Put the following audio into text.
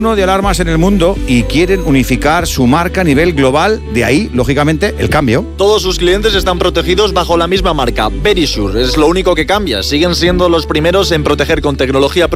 de alarmas en el mundo y quieren unificar su marca a nivel global, de ahí, lógicamente, el cambio. Todos sus clientes están protegidos bajo la misma marca, Verisure. Es lo único que cambia. Siguen siendo los primeros en proteger con tecnología